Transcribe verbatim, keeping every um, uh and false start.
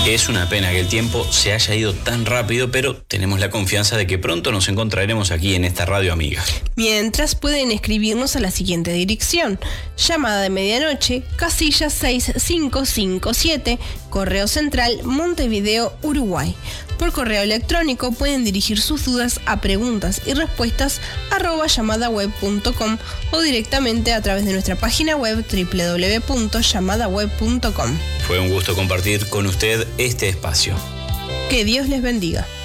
Es una pena que el tiempo se haya ido tan rápido, pero tenemos la confianza de que pronto nos encontraremos aquí en esta radio amiga. Mientras, pueden escribirnos a la siguiente dirección: Llamada de Medianoche, casilla seis cinco cinco siete, Correo Central, Montevideo, Uruguay. Por correo electrónico pueden dirigir sus dudas a preguntas y respuestas arroba llamadaweb punto com o directamente a través de nuestra página web doble u doble u doble u punto llamadaweb punto com. Fue un gusto compartir con usted este espacio. Que Dios les bendiga.